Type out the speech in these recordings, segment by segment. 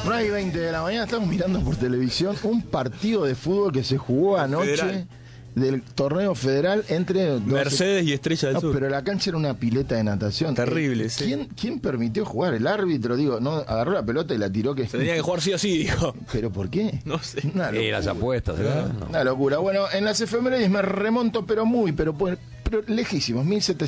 Una y 20 de la mañana estamos mirando por televisión un partido de fútbol que se jugó anoche federal, del torneo federal entre Mercedes y Estrella del Sur. Pero la cancha era una pileta de natación. Terrible, sí. ¿Quién permitió jugar? El árbitro, digo, no agarró la pelota y la tiró que... Se tenía que jugar sí o sí, dijo. ¿Pero por qué? No sé. Las apuestas, ¿verdad? No. Una locura. Bueno, en las efemérides me remonto, pero lejísimos,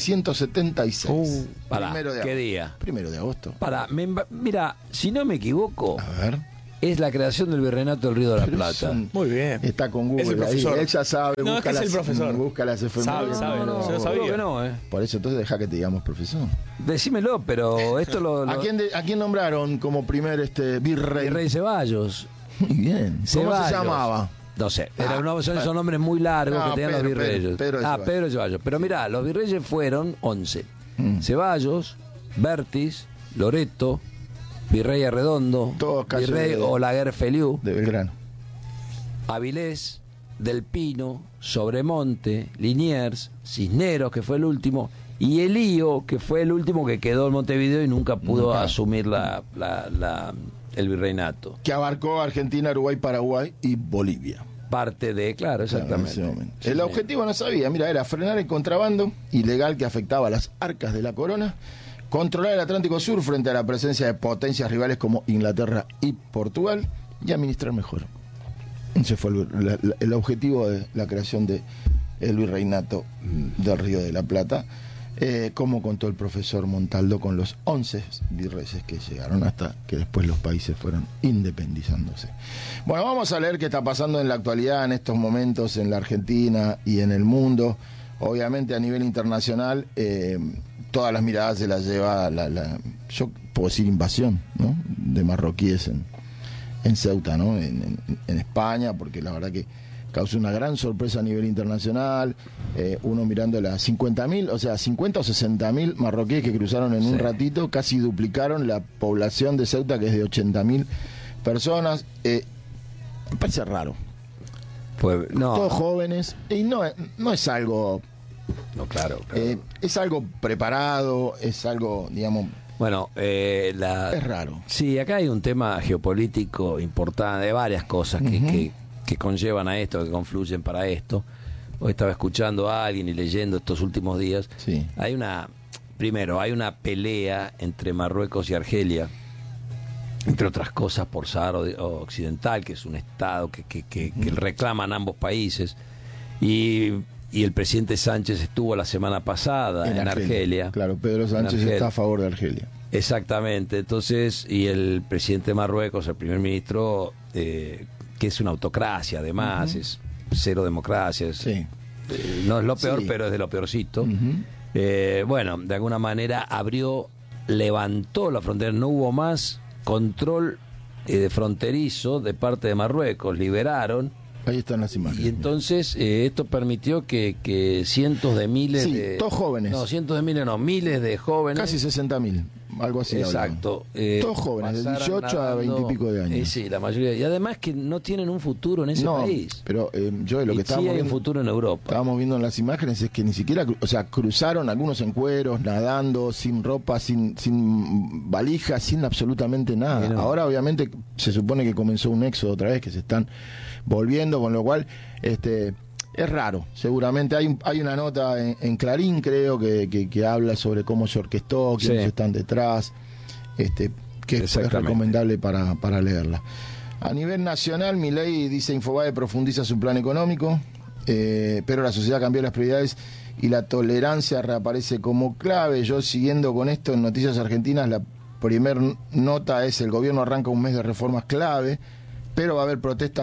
1776. ¿Qué día? 1 de agosto. Mira, si no me equivoco, A ver. es la creación del Virreinato del Río de la Plata. Muy bien. Está con Google. Es el profesor. Ahí. Él ya sabe. No, es que es el profesor. Busca las efemérides. Sabe. No, yo sabía. que no, Por eso entonces deja que te digamos profesor. Decímelo, pero esto lo... ¿A quién nombraron como primer virrey? Virrey Ceballos. Muy bien. ¿Cómo Ceballos. se llamaba? No sé, son nombres muy largos que tenían los virreyes. Pedro Ceballos. Pero mirá, los virreyes fueron 11. Ceballos, Bertis, Loreto, Virrey Arredondo, Virrey Olaguer Feliú, de Belgrano, Avilés, Del Pino, Sobremonte, Liniers, Cisneros, que fue el último, y Elío, que fue el último que quedó en Montevideo y nunca pudo asumir el virreinato. Que abarcó Argentina, Uruguay, Paraguay y Bolivia. Parte de, claro, exactamente. Claro, el objetivo no sabía, era frenar el contrabando ilegal que afectaba a las arcas de la corona, controlar el Atlántico Sur frente a la presencia de potencias rivales como Inglaterra y Portugal y administrar mejor. Ese fue el objetivo de la creación del virreinato del Río de la Plata, como contó el profesor Montaldo, con los 11 virreyes que llegaron hasta que después los países fueron independizándose. Bueno, vamos a leer qué está pasando en la actualidad, en estos momentos, en la Argentina y en el mundo. Obviamente a nivel internacional, todas las miradas se las lleva yo puedo decir invasión, ¿no?, de marroquíes en Ceuta, ¿no?, en España, porque la verdad que causó una gran sorpresa a nivel internacional. Uno mirando las 50.000, o sea, 50 o 60.000 marroquíes que cruzaron en un ratito, casi duplicaron la población de Ceuta, que es de 80.000 personas. Me parece raro. Todos jóvenes, y no es algo... No, claro. Es algo preparado, es algo, digamos... Bueno, es raro. Sí, acá hay un tema geopolítico importante, de varias cosas que conllevan a esto, que confluyen para esto. Hoy estaba escuchando a alguien y leyendo estos últimos días. Sí. Hay una pelea entre Marruecos y Argelia, entre otras cosas por Sahara Occidental, que es un estado que reclaman ambos países. Y el presidente Sánchez estuvo la semana pasada en Argelia. Claro, Pedro Sánchez está a favor de Argelia. Exactamente. Entonces, y el presidente de Marruecos, el primer ministro, que es una autocracia, además, es cero democracia. No es lo peor, pero es de lo peorcito. Bueno, de alguna manera levantó la frontera, no hubo más control de fronterizo de parte de Marruecos, liberaron. Ahí están las imágenes. Y entonces esto permitió que cientos de miles todos jóvenes. No, cientos de miles no, miles de jóvenes. Casi 60.000, algo así. Exacto. Todos jóvenes, de 18 a 20 y pico de años. Sí, la mayoría. Y además que no tienen un futuro en ese país. Pero yo lo que estábamos hay viendo, un futuro en Europa. Estábamos viendo en las imágenes es que ni siquiera, cruzaron algunos en cueros, nadando, sin ropa, sin valijas, sin absolutamente nada. Ahora obviamente se supone que comenzó un éxodo otra vez, que se están volviendo, con lo cual es raro. Seguramente hay una nota en Clarín, creo, que habla sobre cómo se orquestó, quiénes están detrás, que es recomendable para leerla. A nivel nacional, Milei dice: Infobae profundiza su plan económico, pero la sociedad cambió las prioridades y la tolerancia reaparece como clave. Yo, siguiendo con esto, en Noticias Argentinas, la primer nota es: el gobierno arranca un mes de reformas clave, pero va a haber protestas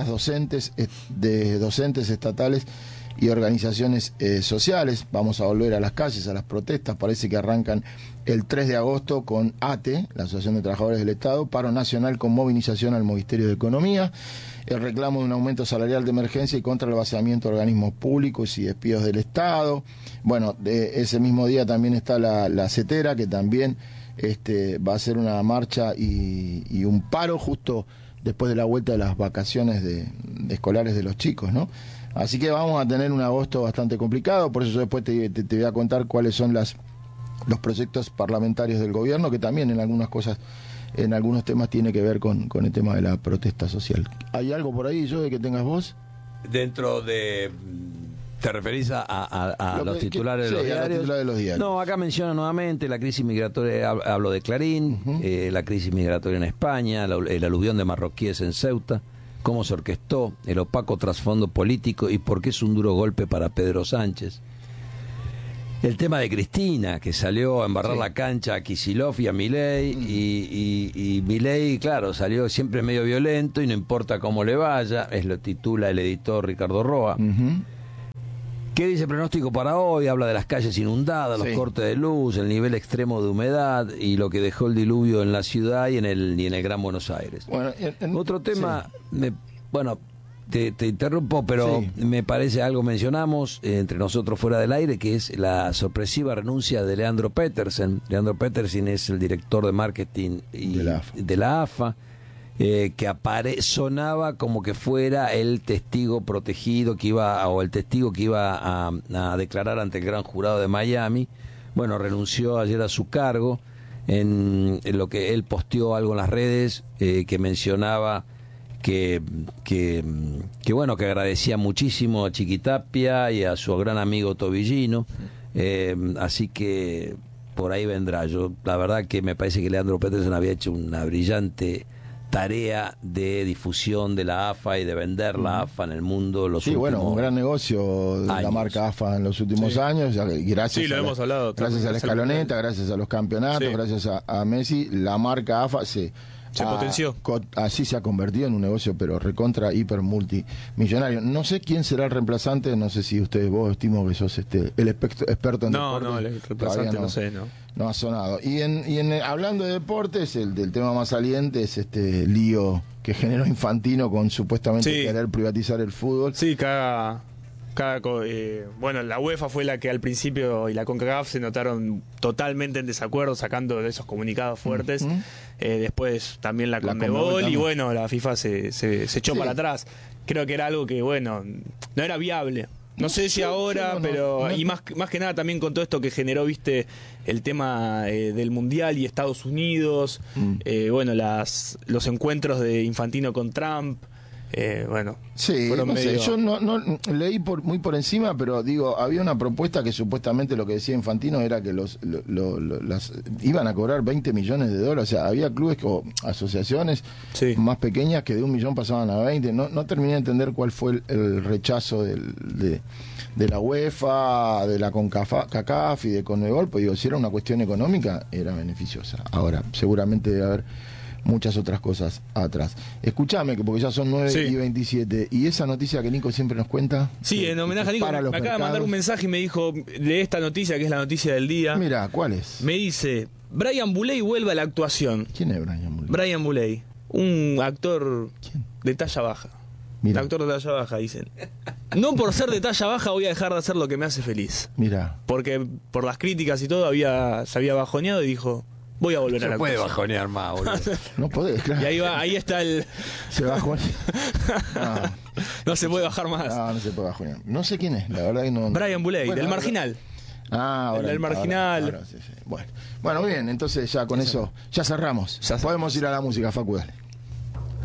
de docentes estatales y organizaciones sociales. Vamos a volver a las calles, a las protestas. Parece que arrancan el 3 de agosto con ATE, la Asociación de Trabajadores del Estado, paro nacional con movilización al Ministerio de Economía, el reclamo de un aumento salarial de emergencia y contra el vaciamiento de organismos públicos y despidos del Estado. Bueno, de ese mismo día también está la CETERA, que también va a hacer una marcha y un paro justo después de la vuelta de las vacaciones de escolares de los chicos, ¿no? Así que vamos a tener un agosto bastante complicado. Por eso yo después te voy a contar cuáles son los proyectos parlamentarios del gobierno, que también en algunas cosas en algunos temas tiene que ver con el tema de la protesta social. ¿Hay algo por ahí, yo, de que tengas vos? Dentro de... ¿Te referís a los titulares de los diarios? A los titulares de los diarios. No, acá menciona nuevamente la crisis migratoria, hablo de Clarín, la crisis migratoria en España, el aluvión de marroquíes en Ceuta, cómo se orquestó, el opaco trasfondo político y por qué es un duro golpe para Pedro Sánchez. El tema de Cristina, que salió a embarrar la cancha a Kicillof y a Milei, y Milei, claro, salió siempre medio violento y no importa cómo le vaya, es lo titula el editor Ricardo Roa. ¿Qué dice el pronóstico para hoy? Habla de las calles inundadas, los cortes de luz, el nivel extremo de humedad y lo que dejó el diluvio en la ciudad y en el Gran Buenos Aires. Bueno, otro tema, te interrumpo, pero me parece algo mencionamos entre nosotros fuera del aire, que es la sorpresiva renuncia de Leandro Petersen. Leandro Petersen es el director de marketing de la AFA. Que sonaba como que fuera el testigo protegido o el testigo que iba a declarar ante el gran jurado de Miami. Bueno, renunció ayer a su cargo en lo que él posteó algo en las redes que mencionaba que agradecía muchísimo a Chiquitapia y a su gran amigo Tobillino, así que por ahí vendrá. Yo la verdad que me parece que Leandro Petersen había hecho una brillante tarea de difusión de la AFA y de vender la AFA en el mundo los últimos un gran negocio de la marca AFA en los últimos años, y gracias hemos hablado, gracias a la escaloneta, gracias a los campeonatos, gracias a Messi, la marca AFA se potenció. Así se ha convertido en un negocio, pero recontra, hiper, multimillonario. No sé quién será el reemplazante, no sé si vos, Estimo, que sos el experto en deporte. No, el reemplazante no sé, no ha sonado. Y hablando de deportes, del tema más saliente es este lío que generó Infantino con supuestamente querer privatizar el fútbol. Sí, bueno, la UEFA fue la que al principio y la CONCACAF se notaron totalmente en desacuerdo, sacando de esos comunicados fuertes. Después también la CONMEBOL, y bueno, la FIFA se echó para atrás. Creo que era algo que, bueno, no era viable. No sé si ahora, pero... Y más que nada también con todo esto que generó, viste, el tema del Mundial y Estados Unidos, bueno, los encuentros de Infantino con Trump... yo no leí muy por encima, pero digo, había una propuesta que supuestamente lo que decía Infantino era que iban a cobrar 20 millones de dólares, o sea, había clubes o asociaciones más pequeñas que de 1 millón pasaban a 20, no terminé de entender cuál fue el rechazo de la UEFA, de la CONCACAF y de CONMEBOL, pues digo, si era una cuestión económica, era beneficiosa. Ahora, seguramente debe haber muchas otras cosas atrás. Escúchame, porque ya son 9:27. ¿Y esa noticia que Nico siempre nos cuenta? Sí, en homenaje a Nico, me acaba de mandar un mensaje y me dijo de esta noticia, que es la noticia del día. Mira, ¿cuál es? Me dice, Brian Buley vuelve a la actuación. ¿Quién es Brian Buley? Brian Buley, un actor de talla baja. Mira. Actor de talla baja, dicen. No por ser de talla baja voy a dejar de hacer lo que me hace feliz. Mira. Porque por las críticas y todo se había bajoneado y dijo... Voy a volver a la actuación. No puede bajonear más, boludo. No podés, claro. Y ahí está el... Se bajonea. No se puede bajar más. No se puede bajonear. No sé quién es, la verdad que no... Brian Buley, del Marginal. Ahora. Del Marginal. Ahora, sí. Bueno, muy bien, entonces ya con eso ya cerramos. Podemos ir a la música, Facu, dale.